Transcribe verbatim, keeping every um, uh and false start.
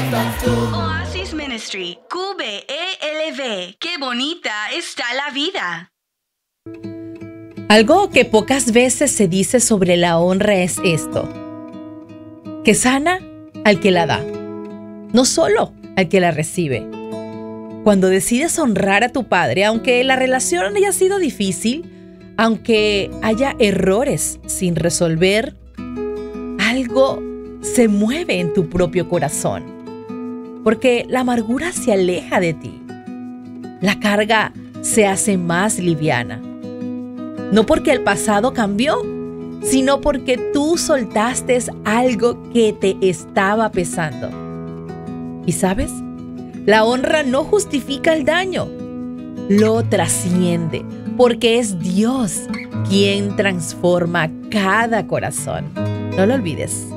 estás tú. Oasis Ministry, Q B E L V. ¡Qué bonita está la vida! Algo que pocas veces se dice sobre la honra es esto: que sana al que la da, no solo al que la recibe. Cuando decides honrar a tu padre, aunque la relación haya sido difícil, aunque haya errores sin resolver, algo se mueve en tu propio corazón, porque la amargura se aleja de ti. La carga se hace más liviana. No porque el pasado cambió, sino porque tú soltaste algo que te estaba pesando. ¿Y sabes? La honra no justifica el daño, lo trasciende, porque es Dios quien transforma cada corazón. No lo olvides.